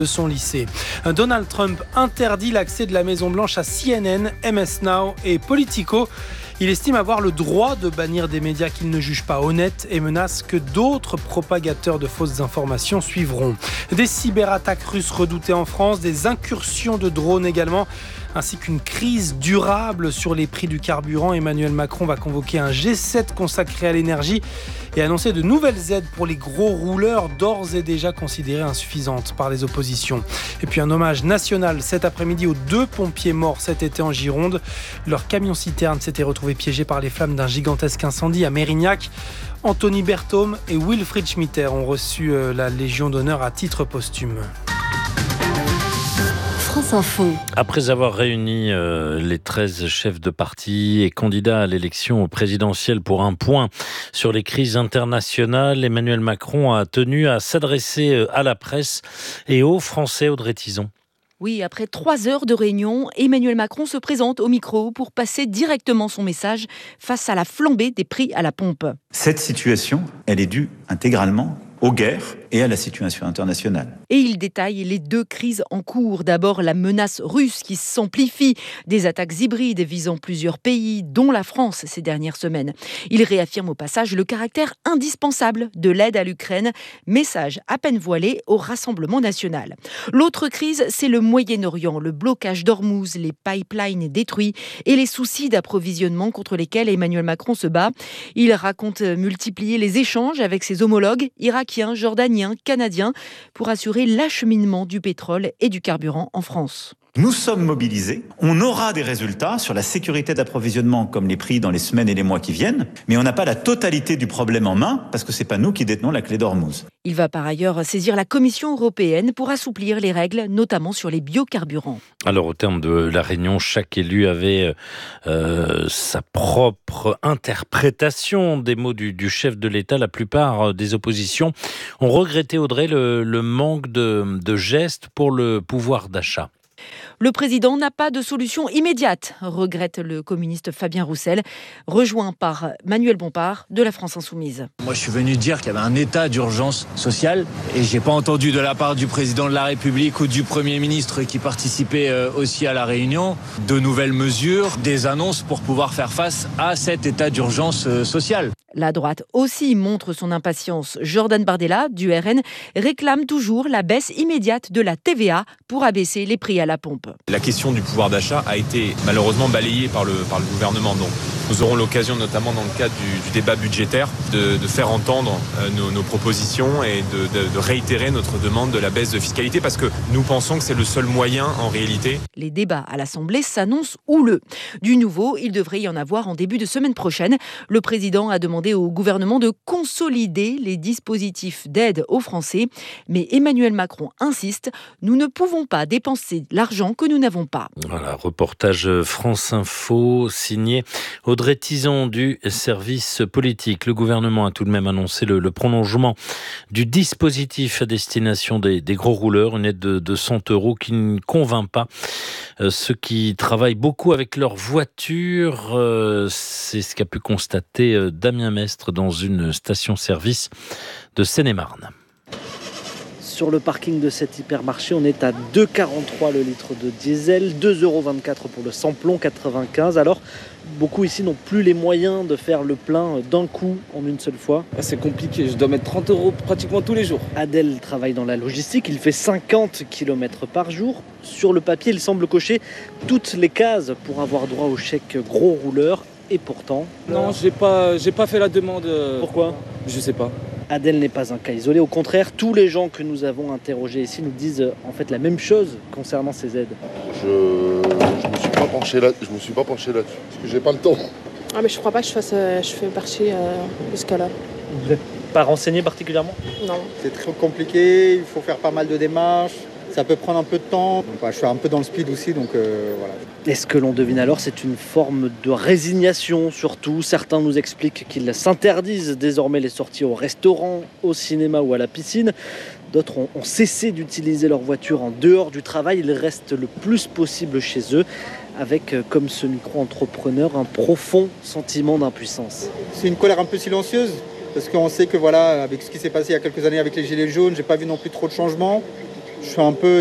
de son lycée. Donald Trump interdit l'accès de la Maison-Blanche à CNN, MS Now et Politico. Il estime avoir le droit de bannir des médias qu'il ne juge pas honnêtes et menace que d'autres propagateurs de fausses informations suivront. Des cyberattaques russes redoutées en France, des incursions de drones également, ainsi qu'une crise durable sur les prix du carburant. Emmanuel Macron va convoquer un G7 consacré à l'énergie et annoncer de nouvelles aides pour les gros rouleurs, d'ores et déjà considérées insuffisantes par les oppositions. Et puis un hommage national cet après-midi aux 2 pompiers morts cet été en Gironde. Leur camion-citerne s'était retrouvé piégé par les flammes d'un gigantesque incendie à Mérignac. Anthony Berthaume et Wilfried Schmitter ont reçu la Légion d'honneur à titre posthume. France Info. Après avoir réuni les 13 chefs de parti et candidats à l'élection présidentielle pour un point sur les crises internationales, Emmanuel Macron a tenu à s'adresser à la presse et aux Français. Audrey Tizon. Oui, après 3 heures de réunion, Emmanuel Macron se présente au micro pour passer directement son message face à la flambée des prix à la pompe. Cette situation, elle est due intégralement aux guerres et à la situation internationale. Et il détaille les 2 crises en cours. D'abord, la menace russe qui s'amplifie, des attaques hybrides visant plusieurs pays, dont la France ces dernières semaines. Il réaffirme au passage le caractère indispensable de l'aide à l'Ukraine, message à peine voilé au Rassemblement national. L'autre crise, c'est le Moyen-Orient, le blocage d'Ormuz, les pipelines détruits et les soucis d'approvisionnement contre lesquels Emmanuel Macron se bat. Il raconte multiplier les échanges avec ses homologues irakiens, jordaniens, canadiens pour assurer l'acheminement du pétrole et du carburant en France. Nous sommes mobilisés, on aura des résultats sur la sécurité d'approvisionnement comme les prix dans les semaines et les mois qui viennent, mais on n'a pas la totalité du problème en main parce que c'est pas nous qui détenons la clé d'Ormuz. Il va par ailleurs saisir la Commission européenne pour assouplir les règles, notamment sur les biocarburants. Alors au terme de la réunion, chaque élu avait sa propre interprétation des mots du chef de l'État. La plupart des oppositions ont regretté, Audrey, le manque de gestes pour le pouvoir d'achat. Le président n'a pas de solution immédiate, regrette le communiste Fabien Roussel, rejoint par Manuel Bompard de la France Insoumise. Moi, je suis venu dire qu'il y avait un état d'urgence sociale et j'ai pas entendu de la part du président de la République ou du Premier ministre qui participait aussi à la réunion de nouvelles mesures, des annonces pour pouvoir faire face à cet état d'urgence sociale. La droite aussi montre son impatience. Jordan Bardella, du RN, réclame toujours la baisse immédiate de la TVA pour abaisser les prix à la pompe. La question du pouvoir d'achat a été malheureusement balayée par le gouvernement. Donc, nous aurons l'occasion, notamment dans le cadre du débat budgétaire, de faire entendre nos propositions et de réitérer notre demande de la baisse de fiscalité parce que nous pensons que c'est le seul moyen en réalité. Les débats à l'Assemblée s'annoncent houleux. Du nouveau, il devrait y en avoir en début de semaine prochaine. Le président a demandé au gouvernement de consolider les dispositifs d'aide aux Français. Mais Emmanuel Macron insiste, nous ne pouvons pas dépenser l'argent que nous n'avons pas. Voilà, reportage France Info signé Audrey Tizon du service politique. Le gouvernement a tout de même annoncé le prolongement du dispositif à destination des gros rouleurs, une aide de 100 € qui ne convainc pas ceux qui travaillent beaucoup avec leur voiture. C'est ce qu'a pu constater Damien Mestre dans une station-service de Seine-et-Marne. Sur le parking de cet hypermarché, on est à 2,43 le litre de diesel, 2,24 € pour le sans-plomb, 95. Alors, beaucoup ici n'ont plus les moyens de faire le plein d'un coup en une seule fois. C'est compliqué, je dois mettre 30 € pratiquement tous les jours. Adèle travaille dans la logistique, il fait 50 km par jour. Sur le papier, il semble cocher toutes les cases pour avoir droit au chèque gros rouleur. Et pourtant... Non, j'ai pas fait la demande. Pourquoi ? Je sais pas. Adèle n'est pas un cas isolé. Au contraire, tous les gens que nous avons interrogés ici nous disent en fait la même chose concernant ces aides. Je me suis pas penché là-dessus parce que j'ai pas le temps. Ah mais je crois pas que je fais partie de ce cas-là. Vous n'êtes pas renseigné particulièrement ? Non. C'est très compliqué, il faut faire pas mal de démarches. Ça peut prendre un peu de temps. Je suis un peu dans le speed aussi, donc voilà. Est-ce que l'on devine alors, c'est une forme de résignation surtout. Certains nous expliquent qu'ils s'interdisent désormais les sorties au restaurant, au cinéma ou à la piscine. D'autres ont cessé d'utiliser leur voiture en dehors du travail. Ils restent le plus possible chez eux, avec, comme ce micro-entrepreneur, un profond sentiment d'impuissance. C'est une colère un peu silencieuse, parce qu'on sait que voilà, avec ce qui s'est passé il y a quelques années avec les gilets jaunes, j'ai pas vu non plus trop de changements. Je suis un peu